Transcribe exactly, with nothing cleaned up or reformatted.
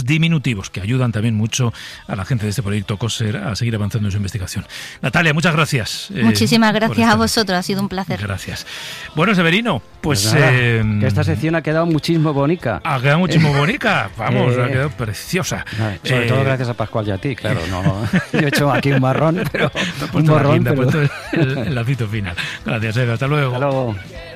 diminutivos, que ayudan también mucho a la gente de este proyecto Coser a seguir avanzando en su investigación. Natalia, muchas gracias. Muchísimas eh, gracias a vosotros, ha sido un placer. Gracias. Bueno, Severino, pues... pues nada, eh, que esta sección ha quedado muchísimo bonita. Ha quedado muchísimo bonita, vamos, eh, ha quedado preciosa. Sobre eh, todo gracias a Pascual y a ti, claro. No, yo he hecho aquí un marrón, pero un morrón. Te he pero... puesto el, el, el lacito final. Gracias, Eva, hasta luego. Hasta luego.